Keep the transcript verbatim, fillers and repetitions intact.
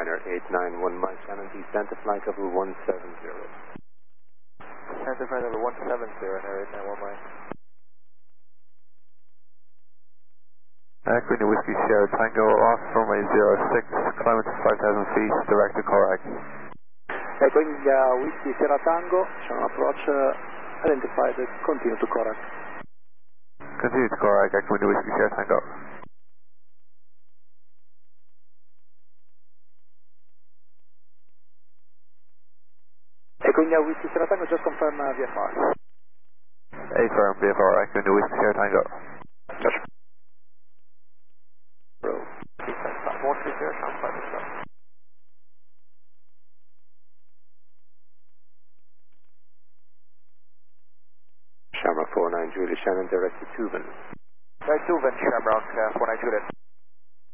Dreamliner eight nine one Mike Shannon, descent to flight level one seven zero. Descent to flight level one seven zero, Air eight nine one Mike. Echo India Whiskey Sierra Tango off runway zero six, climb to five thousand feet, direct to Korak. Echo India Whiskey Sierra Tango, channel approach uh, identified, continue to Korak. Continue to Korak, Echo India Whiskey Sierra Tango. Echo India Whiskey Sierra Tango, just confirm uh, V F R. A firm, V F R, Echo India Whiskey Sierra Tango. Just one three zero, Sean five seven. Shamrock four nine Julie Shannon, direct to Tuban. Right, Tuban, Shamrock uh, four nine Juliet.